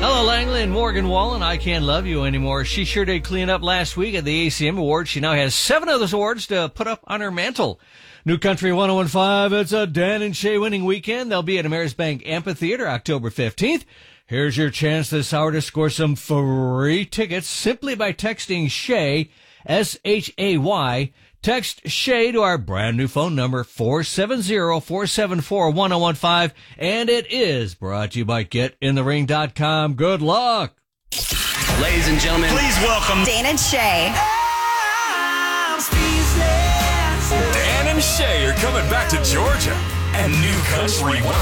Hello, Langley and Morgan Wallen. I Can't Love You Anymore. She sure did clean up last week at the ACM Awards. She now has 7 of those awards to put up on her mantle. New Country 101.5, it's a Dan and Shay winning weekend. They'll be at Amerisbank Amphitheater October 15th. Here's your chance this hour to score some free tickets simply by texting Shay, S-H-A-Y. Text Shay to our brand new phone number, 470-474-1015. And it is brought to you by GetInTheRing.com. Good luck. Ladies and gentlemen, please welcome Dan and Shay. Dan and Shay are coming back to Georgia. And New Country 101.5